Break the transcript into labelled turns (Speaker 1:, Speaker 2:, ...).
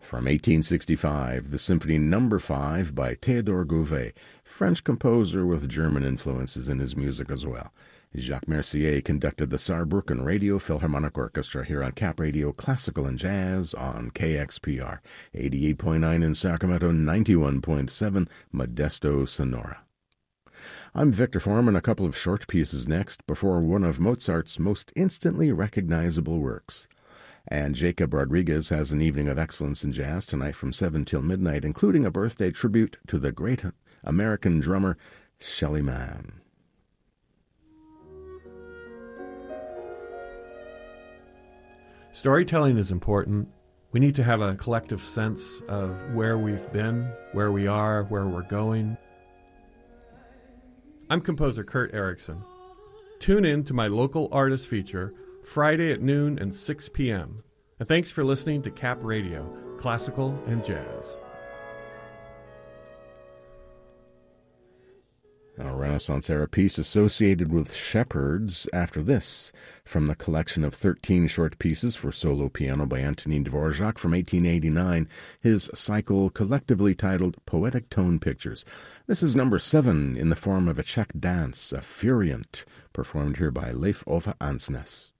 Speaker 1: From 1865, the Symphony No. 5 by Théodore Gouvet, French composer with German influences in his music as well. Jacques Mercier conducted the Saarbrücken Radio Philharmonic Orchestra here on Cap Radio Classical and Jazz on KXPR, 88.9 in Sacramento, 91.7 Modesto, Sonora. I'm Victor Foreman. A couple of short pieces next before one of Mozart's most instantly recognizable works. And Jacob Rodriguez has an evening of excellence in jazz tonight from 7 till midnight, including a birthday tribute to the great American drummer Shelly Manne.
Speaker 2: Storytelling is important. We need to have a collective sense of where we've been, where we are, where we're going. I'm composer Kurt Erickson. Tune in to my local artist feature Friday at noon and 6 p.m. And thanks for listening to Cap Radio, Classical and Jazz.
Speaker 1: A Renaissance era piece associated with shepherds after this, from the collection of 13 short pieces for solo piano by Antonin Dvorak from 1889, his cycle collectively titled Poetic Tone Pictures. This is number 7 in the form of a Czech dance, a Furient, performed here by Leif Ove Ansnes.